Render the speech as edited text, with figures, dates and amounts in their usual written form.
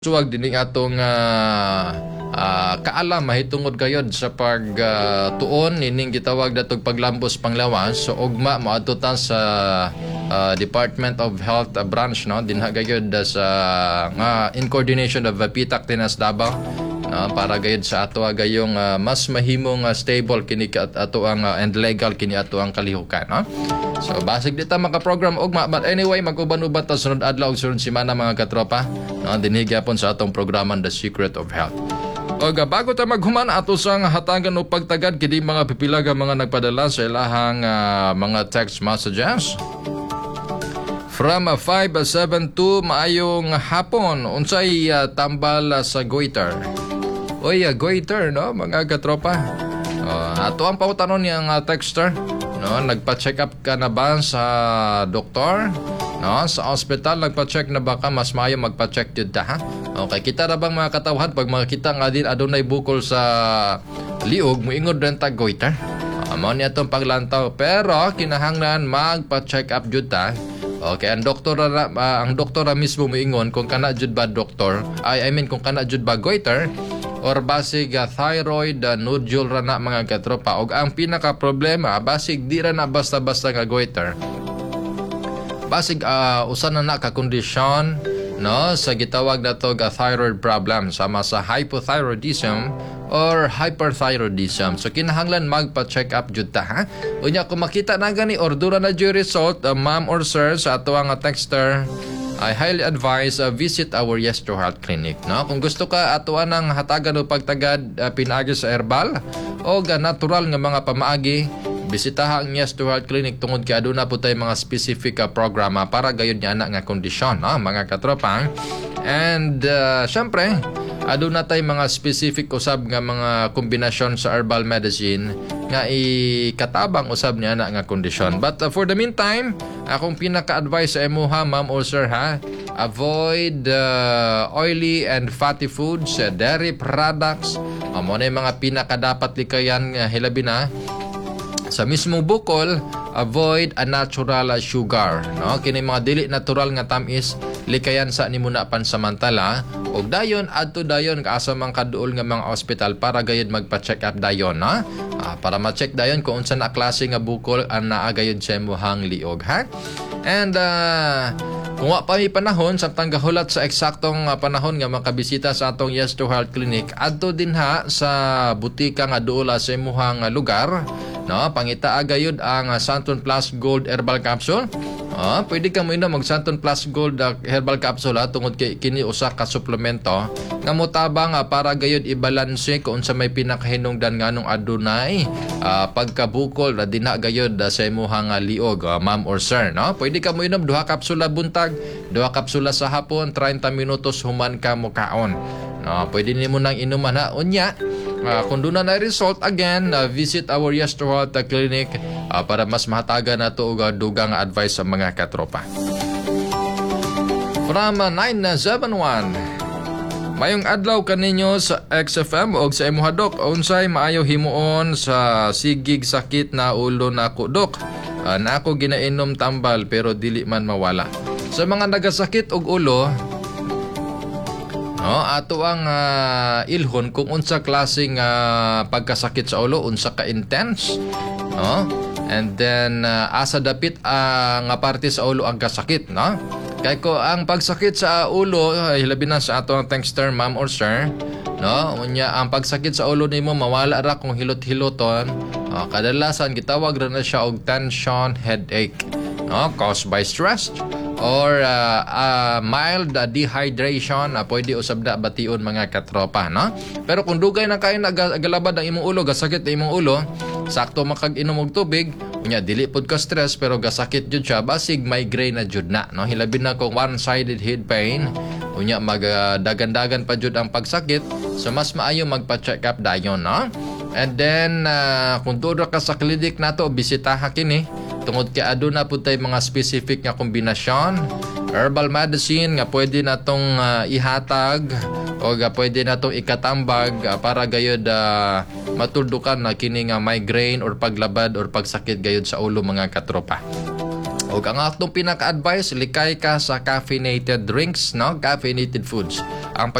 Suwag dining atong kaalam mahitungod gayod sa pagtuon ining gitawag datog paglambos panglawas. So ugma moadto ta sa Department of Health branch no dinha gayod sa in coordination of PTAC Tinas Davao para gayod sa ato gayong mas mahimong stable kini ato ang and legal kini ato ang kalihukan no. So basig dita maka-program ugma, but anyway mag-uban-uban ta sunod adlaw ug sunod semana mga katropa no dinhi gyapon sa atong programa The Secret of Health. Og bago ta maghuman ato sang hatagan og pagtagad kini mga pipila ka mga nagpadala sa ilahang mga text messages. From 572 maayong hapon unsay tambal sa goiter. Oy, goiter no mga katropa. Ato ang pautanon niyang texter. No, nagpa-check up ka na ba sa doktor? No, sa ospital nagpa-check na ba ka? Mas maayo magpa-check jud ta ha. Okay, kita ra bang mga katawhan pag makita nga din adunay bukol sa liog moingod ren ta goiter. Amo niya tong paglantaw pero kinahanglan magpa-check up jud ta. Okay, ang doktor mismo moingon kung kana jud ba doktor. I mean kung kana jud ba goiter or basig thyroid nodule ra na mga katropa. Og ang pinaka problema basig di ra na basta-basta nga goiter. Basig usa na ka kondisyon no sa gitawag nato nga thyroid problem sama sa hypothyroidism or hyperthyroidism. So kinahanglan magpa-check up jud ta ha. Unya kung makita na gani or dura na jud result ma'am or sir sa ato nga texter, I highly advise visit our Yes to Health Clinic. No? Kung gusto ka atuan ng hatagan o pagtagad pinaagi sa herbal o natural nga mga pamaagi, bisitaha ang Yes to Health Clinic tungod kay aduna po tayo mga specific programa para gayon niya nga kondisyon, no? Mga katropa. And syempre, aduna tayo mga specific usab nga mga kombinasyon sa herbal medicine nga ikatabang usab niya nga kondisyon. But for the meantime, akong pinaka-advise sa emuha, ma'am or sir ha, avoid oily and fatty foods, dairy products. Amo na yung mga pinaka-dapat likayan hilabi na. Sa mismo bukol, avoid unnatural sugar. No? Kini mga dili natural nga tamis, likayan sa nimo na pansamantala. Og dayon, adto dayon, kaasa mang kaduol nga mga ospital para gayud magpa-check up dayon. No? Para ma-check dayon kung unsa na klase nga bukol ang naagayod sa imuhang liog. Ha? And kung wa pa may panahon samtang gahulat sa eksaktong panahon nga makabisita sa atong Yes to Health Clinic, adto din ha sa butika nga duola sa imuhang lugar. No, pangita agayod ang Santon Plus Gold Herbal Capsule. Pwede ka mo mag Santon Plus Gold Herbal Capsule tungod kay kini usa ka suplemento nga motabang para gayud ibalanse kung unsa may pinakahinungdan nganong adunay pagkabukol na dinha gayud sa imong liog, ma'am or sir, no? Pwede ka mo inom 2 kapsula buntag, 2 kapsula sa hapon, 30 minutos human ka mo kaon. No, pwede nimo nang inuman ha. Unya, kung doon na result, again, visit our Yes to Health Clinic para mas mahatagan na ito og dugang advice sa mga katropa. From 971, mayong adlaw kaninyo sa XFM o sa imuha dok, unsay maayo himuon sa sigig sakit na ulo na ako dok. Na ako ginainom tambal pero dili man mawala. Sa mga nagasakit og ulo, no, ato ang ilhon kung unsa klaseng pagkasakit sa ulo, unsa ka intense, no? And then asa dapit nga parte sa ulo ang kasakit, no? Kay ko ang pagsakit sa ulo hilabi na sa ato ang texter ma'am or sir, no? Unya ang pagsakit sa ulo nimo mawala ra kung hilot-hiloton. Kadalasan gitawag ra na siya og tension headache, no? Caused by stress or mild dehydration, pwede usab na bation mga katropa, no? Pero kung dugay na kayo nagalabad ang imong ulo, gasakit ang imong ulo, sakto makag-inom og tubig, unya dili pod ka stress pero gasakit jud siya, basig migraine na jud na, no? Hilabi na kung one-sided head pain, unya magdagan-dagan pa jud ang pagsakit, so mas maayo magpa-check up dayon, no? And then kung dura ka sa clinic nato, bisitaha kini tungod kay aduna pud tay mga specific nga kombinasyon herbal medicine nga pwede natong ihatag o pwede natong ikatambag para gayud matuldukan na kini nga migraine or paglabad or pagsakit gayud sa ulo mga katropa. O ang atong pinaka-advice, likay ka sa caffeinated drinks, no? Caffeinated foods. Ang